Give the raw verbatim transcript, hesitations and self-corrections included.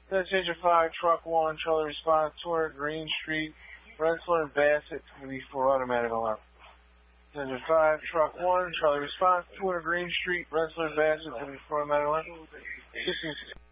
Passenger five, Truck one, Charlie response, two hundred Green Street, Rensselaer and Bassett, three four automatic alarm. Passenger five, Truck one, Charlie response, two hundred Green Street, Rensselaer and Bassett, three four automatic alarm.